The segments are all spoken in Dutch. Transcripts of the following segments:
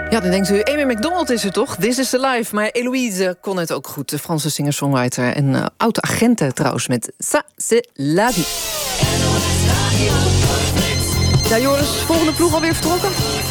Ja, dan denkt u, Amy McDonald is er toch? This is the life. Maar Eloïse kon het ook goed. De Franse singer-songwriter en oud-agente trouwens met Ça, c'est la vie. Ja, Joris, volgende ploeg alweer vertrokken?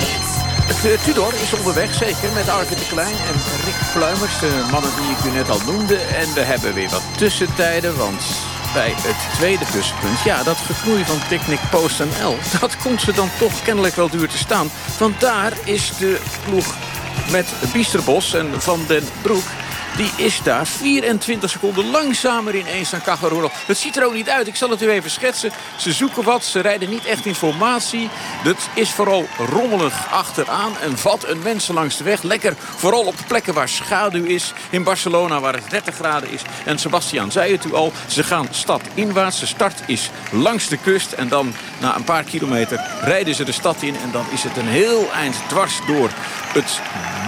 Tudor is onderweg, zeker, met Arvid de Klein en Rick Pluimers. De mannen die ik u net al noemde. En we hebben weer wat tussentijden, want bij het tweede tussenpunt, ja, dat geknoei van Picnic PostNL, dat komt ze dan toch kennelijk wel duur te staan. Want daar is de ploeg met Biesterbos en Van den Broek, die is daar 24 seconden langzamer ineens dan Cagaruro. Het ziet er ook niet uit. Ik zal het u even schetsen. Ze zoeken wat. Ze rijden niet echt in formatie. Het is vooral rommelig achteraan. En vat een mensen langs de weg. Lekker vooral op de plekken waar schaduw is. In Barcelona waar het 30 graden is. En Sebastian zei het u al. Ze gaan stad inwaarts. De start is langs de kust. En dan na een paar kilometer rijden ze de stad in. En dan is het een heel eind dwars door het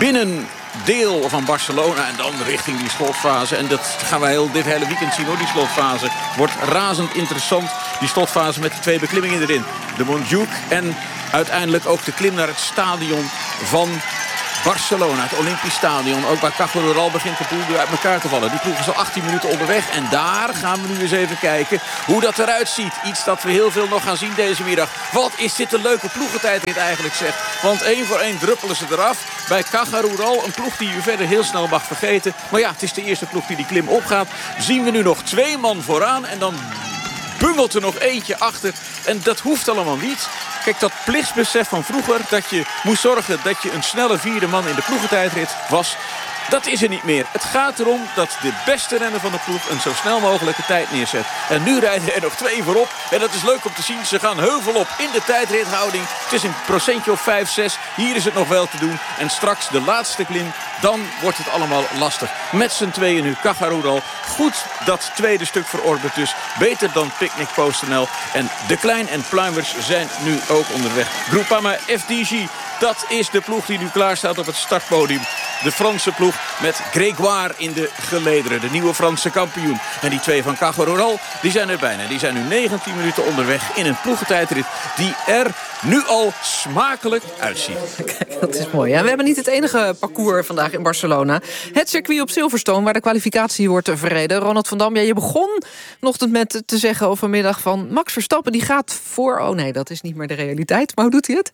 binnendeel van Barcelona en dan richting die slotfase. En dat gaan wij dit hele weekend zien hoor, die slotfase. Wordt razend interessant, die slotfase met de 2 beklimmingen erin. De Montjuïc en uiteindelijk ook de klim naar het stadion van Barcelona, het Olympisch Stadion. Ook bij Cagaruro begint de boel weer uit elkaar te vallen. Die ploeg is al 18 minuten onderweg. En daar gaan we nu eens even kijken hoe dat eruit ziet. Iets dat we heel veel nog gaan zien deze middag. Wat is dit een leuke ploegentijd dit eigenlijk zegt. Want 1 voor 1 druppelen ze eraf. Bij Cagaruro, een ploeg die u verder heel snel mag vergeten. Maar ja, het is de eerste ploeg die klim opgaat. Zien we nu nog 2 man vooraan. En dan bungelt er nog eentje achter. En dat hoeft allemaal niet. Kijk, dat plichtsbesef van vroeger, dat je moest zorgen dat je een snelle 4e man in de ploegentijdrit was, dat is er niet meer. Het gaat erom dat de beste renner van de ploeg een zo snel mogelijke tijd neerzet. En nu rijden er nog 2 voorop. En dat is leuk om te zien. Ze gaan heuvel op in de tijdrithouding. Het is een procentje of 5, 6. Hier is het nog wel te doen. En straks de laatste klim, dan wordt het allemaal lastig. Met z'n tweeën nu Cagaruro. Goed dat tweede stuk verorberd dus. Beter dan Picnic PostNL. En De Klein en Pluimers zijn nu ook onderweg. Groupama FDJ. Dat is de ploeg die nu klaar staat op het startpodium. De Franse ploeg met Grégoire in de gelederen. De nieuwe Franse kampioen. En die 2 van Cagaruro, die zijn er bijna. Die zijn nu 19 minuten onderweg in een ploegentijdrit die er nu al smakelijk uitziet. Kijk, dat is mooi. Ja, we hebben niet het enige parcours vandaag in Barcelona. Het circuit op Silverstone, waar de kwalificatie wordt verreden. Ronald van Dam, ja, je begon vanochtend met te zeggen of vanmiddag van Max Verstappen, die gaat voor. Oh nee, dat is niet meer de realiteit. Maar hoe doet hij het?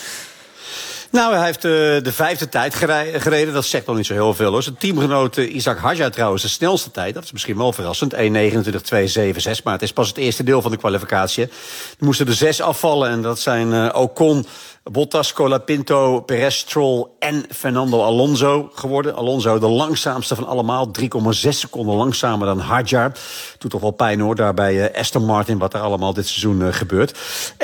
Nou, hij heeft de 5e tijd gereden. Dat zegt nog niet zo heel veel, hoor. Zijn teamgenoot Isaac Hadjar trouwens de snelste tijd. Dat is misschien wel verrassend. 1:29.276. Maar het is pas het eerste deel van de kwalificatie. Er moesten er 6 afvallen. En dat zijn Ocon, Bottas, Colapinto, Perez, Stroll en Fernando Alonso geworden. Alonso de langzaamste van allemaal. 3,6 seconden langzamer dan Hadjar. Doet toch wel pijn hoor, daar bij Aston Martin, wat er allemaal dit seizoen gebeurt.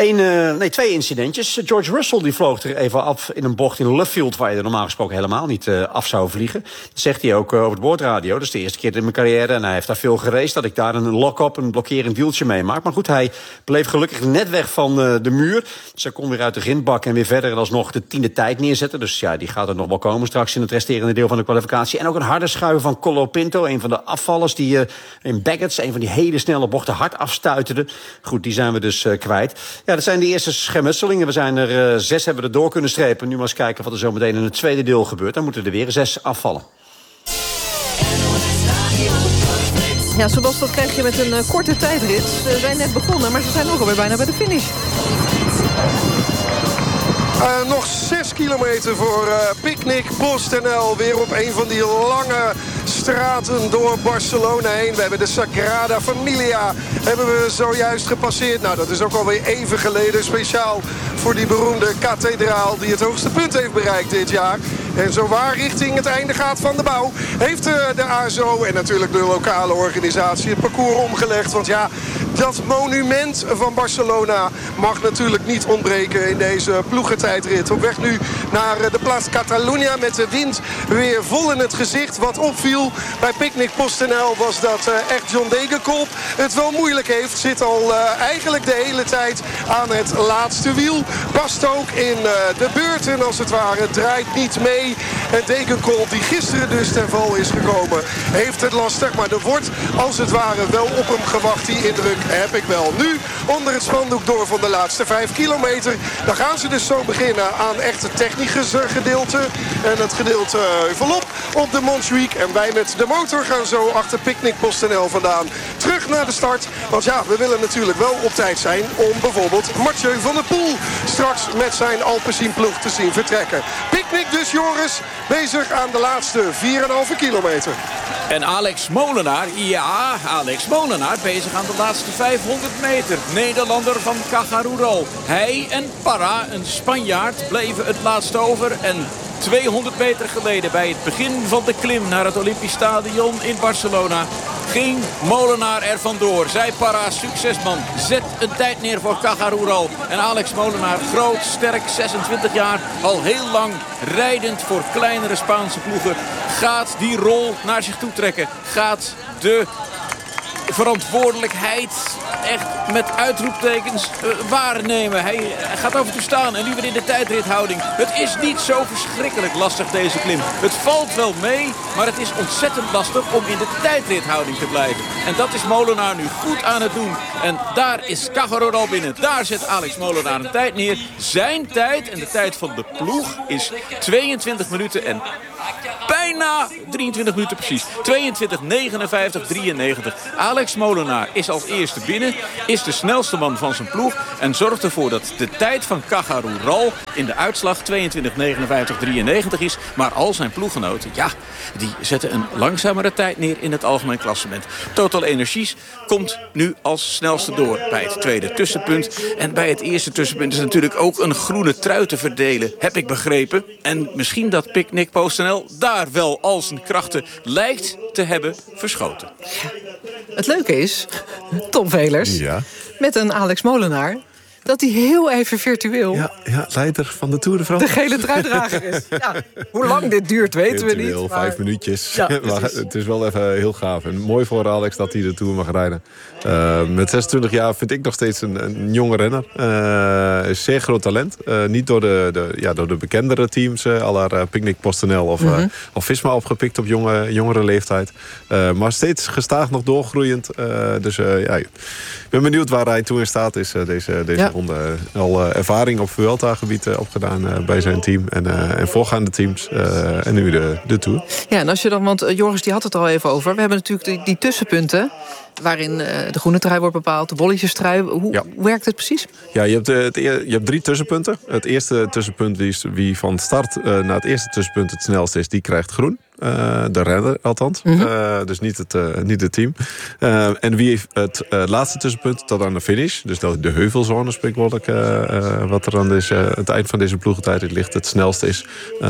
2 incidentjes. George Russell die vloog er even af in een bocht in Luffield, waar je er normaal gesproken helemaal niet af zou vliegen. Dat zegt hij ook over het boordradio. Dat is de eerste keer in mijn carrière en hij heeft daar veel geraced, dat ik daar een lock-up, een blokkerend wieltje meemaak. Maar goed, hij bleef gelukkig net weg van de muur. Dus hij kon weer uit de grindbak en weer verder en alsnog de 10e tijd neerzetten. Dus ja, die gaat er nog wel komen straks in het resterende deel van de kwalificatie. En ook een harde schuiven van Colapinto, een van de afvallers die in Baggots, een van die hele snelle bochten, hard afstuiterde. Goed, die zijn we dus kwijt. Ja, dat zijn de eerste schermutselingen. We zijn er 6 hebben we er door kunnen strepen. Nu maar eens kijken wat er zo meteen in het tweede deel gebeurt. Dan moeten er weer 6 afvallen. Ja, zoals dat krijg je met een korte tijdrit. Ze zijn net begonnen, maar ze zijn ook alweer bijna bij de finish. Nog 6 kilometer voor Picnic PostNL. Weer op een van die lange straten door Barcelona heen. We hebben de Sagrada Familia hebben we zojuist gepasseerd. Nou, dat is ook alweer even geleden. Speciaal voor die beroemde kathedraal die het hoogste punt heeft bereikt dit jaar. En zowaar richting het einde gaat van de bouw heeft de ASO en natuurlijk de lokale organisatie het parcours omgelegd. Want ja, dat monument van Barcelona mag natuurlijk niet ontbreken in deze ploegentijdrit. Op weg nu naar de Plaats Catalunya met de wind weer vol in het gezicht. Wat opviel bij Picnic PostNL was dat echt John Degenkolb het wel moeilijk heeft. Zit al eigenlijk de hele tijd aan het laatste wiel. Past ook in de beurten als het ware. Draait niet mee. En Degenkolb, die gisteren dus ten val is gekomen, heeft het lastig. Maar er wordt als het ware wel op hem gewacht. Die indruk heb ik wel. Nu onder het spandoek door van de laatste 5 kilometer. Dan gaan ze dus zo beginnen aan echte technische technische gedeelte. En het gedeelte Heuvelop op de Montjuïc. En wij met de motor gaan zo achter Picnic PostNL vandaan terug naar de start. Want ja, we willen natuurlijk wel op tijd zijn om bijvoorbeeld Mathieu van der Poel straks met zijn Alpecin-ploeg te zien vertrekken. Picnic dus, Joris, bezig aan de laatste 4,5 kilometer. En Alex Molenaar bezig aan de laatste 500 meter. Nederlander van Caja-Rural. Hij en Parra, een Spanjaard, bleven het laatst over. En 200 meter geleden, bij het begin van de klim naar het Olympisch Stadion in Barcelona, ging Molenaar er vandoor. Zij Parra, succesman, zet een tijd neer voor Caja-Rural. En Alex Molenaar, groot, sterk, 26 jaar, al heel lang rijdend voor kleinere Spaanse ploegen, gaat die rol naar zich toe trekken. Gaat de verantwoordelijkheid echt met uitroeptekens waarnemen. Hij gaat af en toe staan en nu weer in de tijdrithouding. Het is niet zo verschrikkelijk lastig, deze klim. Het valt wel mee, maar het is ontzettend lastig om in de tijdrithouding te blijven. En dat is Molenaar nu goed aan het doen. En daar is Caja-Rural binnen. Daar zet Alex Molenaar een tijd neer. Zijn tijd en de tijd van de ploeg is 22 minuten en bijna 23 minuten precies. 22:59:93. Alex Molenaar is als eerste binnen, is de snelste man van zijn ploeg en zorgt ervoor dat de tijd van Caja-Rural in de uitslag 22:59:93 is. Maar al zijn ploeggenoten, ja, die zetten een langzamere tijd neer in het algemeen klassement. Total Energies komt nu als snelste door bij het tweede tussenpunt. En bij het eerste tussenpunt is natuurlijk ook een groene trui te verdelen, heb ik begrepen. En misschien dat Picnic PostNL daar wel al zijn krachten lijkt te hebben verschoten. Het leuke is, Tom Velers, Ja. met een Alex Molenaar, dat hij heel even virtueel Ja, leider van de Tour de France. de gele truidrager is. Ja, hoe lang dit duurt, weten we Virtueel, niet. 5 minuutjes. Ja, maar precies. het is wel even heel gaaf. En mooi voor Alex dat hij de Tour mag rijden. Met 26 jaar vind ik nog steeds een jonge renner. Is zeer groot talent. Niet door de bekendere teams, à la Picnic PostNL of Visma opgepikt op jongere leeftijd. Maar steeds gestaag nog doorgroeiend. Ik ben benieuwd waar hij toe in staat is deze ronde. Al ervaring op Vuelta-gebied opgedaan bij zijn team en voorgaande teams. En nu de Tour. Ja, en als je dan, want Joris die had het al even over. We hebben natuurlijk die tussenpunten waarin de groene trui wordt bepaald, de bolletjestrui. Hoe werkt het precies? Ja, je hebt 3 tussenpunten. Het eerste tussenpunt is wie van start naar het eerste tussenpunt het snelste is, die krijgt groen. De renner althans. Dus niet het team. En wie heeft het laatste tussenpunt tot aan de finish. Dus de heuvelzone spreekwoordelijk. Wat er aan het eind van deze ploegentijd ligt. Het snelste is.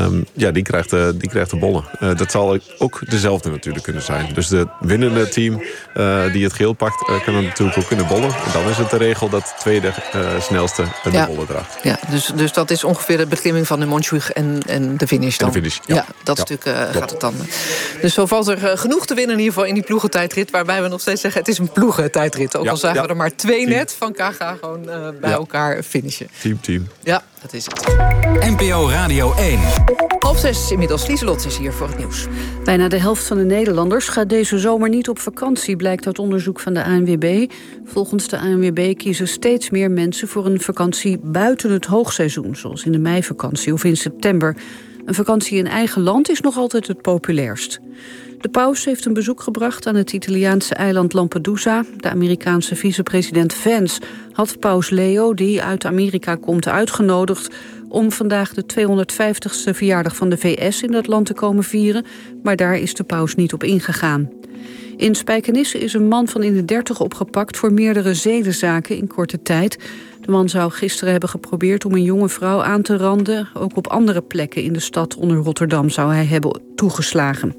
Die krijgt de bollen. Dat zal ook dezelfde natuurlijk kunnen zijn. Dus de winnende team die het geel pakt. Kan dan natuurlijk ook kunnen bollen. En dan is het de regel dat het tweede snelste de bollen draagt. Ja, dus dat is ongeveer de beklimming van de Montjuïc en de finish dan. En de finish, dat stuk gaat het dan. Dus zo valt er genoeg te winnen in ieder geval in die ploegentijdrit. Waarbij we nog steeds zeggen, het is een ploegentijdrit. Ook al zagen we er maar 2 net van Caja gewoon bij elkaar finishen. Team. Ja, dat is het. NPO Radio 1. 5:30 inmiddels. Lieselot is hier voor het nieuws. Bijna de helft van de Nederlanders gaat deze zomer niet op vakantie, blijkt uit onderzoek van de ANWB. Volgens de ANWB kiezen steeds meer mensen voor een vakantie buiten het hoogseizoen, zoals in de meivakantie of in september. Een vakantie in eigen land is nog altijd het populairst. De paus heeft een bezoek gebracht aan het Italiaanse eiland Lampedusa. De Amerikaanse vicepresident Vance had paus Leo, die uit Amerika komt, uitgenodigd om vandaag de 250ste verjaardag van de VS in dat land te komen vieren. Maar daar is de paus niet op ingegaan. In Spijkenisse is een man van in de 30 opgepakt voor meerdere zedenzaken in korte tijd. De man zou gisteren hebben geprobeerd om een jonge vrouw aan te randen. Ook op andere plekken in de stad onder Rotterdam zou hij hebben toegeslagen.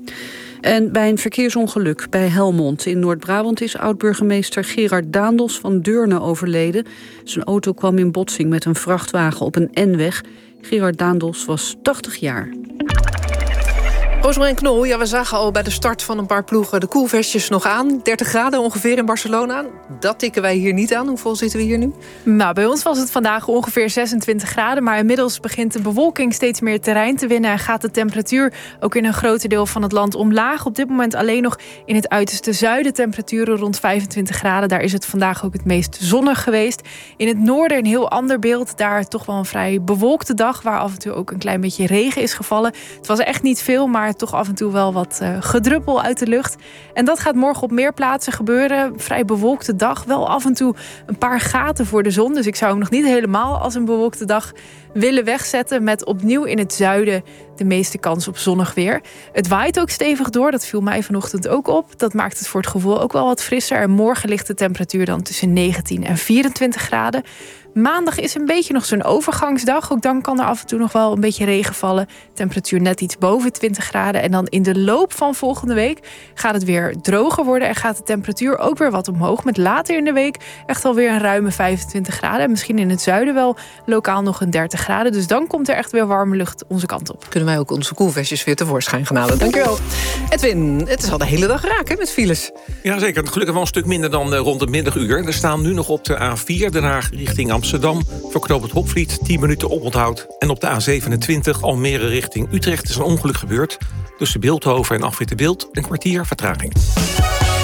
En bij een verkeersongeluk bij Helmond in Noord-Brabant is oud-burgemeester Gerard Daendels van Deurne overleden. Zijn auto kwam in botsing met een vrachtwagen op een N-weg. Gerard Daendels was 80 jaar. Roosmarijn Knol, ja, we zagen al bij de start van een paar ploegen de koelvestjes nog aan. 30 graden ongeveer in Barcelona. Dat tikken wij hier niet aan. Hoeveel zitten we hier nu? Nou, bij ons was het vandaag ongeveer 26 graden. Maar inmiddels begint de bewolking steeds meer terrein te winnen. En gaat de temperatuur ook in een groot deel van het land omlaag. Op dit moment alleen nog in het uiterste zuiden temperaturen rond 25 graden. Daar is het vandaag ook het meest zonnig geweest. In het noorden een heel ander beeld. Daar toch wel een vrij bewolkte dag. Waar af en toe ook een klein beetje regen is gevallen. Het was echt niet veel, maar toch af en toe wel wat gedruppel uit de lucht. En dat gaat morgen op meer plaatsen gebeuren. Vrij bewolkte dag. Wel af en toe een paar gaten voor de zon. Dus ik zou hem nog niet helemaal als een bewolkte dag willen wegzetten. Met opnieuw in het zuiden de meeste kans op zonnig weer. Het waait ook stevig door. Dat viel mij vanochtend ook op. Dat maakt het voor het gevoel ook wel wat frisser. En morgen ligt de temperatuur dan tussen 19 en 24 graden. Maandag is een beetje nog zo'n overgangsdag. Ook dan kan er af en toe nog wel een beetje regen vallen. Temperatuur net iets boven 20 graden. En dan in de loop van volgende week gaat het weer droger worden. En gaat de temperatuur ook weer wat omhoog. Met later in de week echt alweer een ruime 25 graden. En misschien in het zuiden wel lokaal nog een 30 graden. Dus dan komt er echt weer warme lucht onze kant op. Kunnen wij ook onze koelvestjes weer tevoorschijn gaan halen. Dankjewel. Edwin, het is al de hele dag raak hè, met files. Ja, zeker. Gelukkig wel een stuk minder dan rond het middaguur. Er staan nu nog op de A4 Den Haag richting Amsterdam. Voor knooppunt Hopvliet 10 minuten oponthoud. En op de A27 Almere richting Utrecht is een ongeluk gebeurd. Tussen Bilthoven en Afrit de Bilt een kwartier vertraging.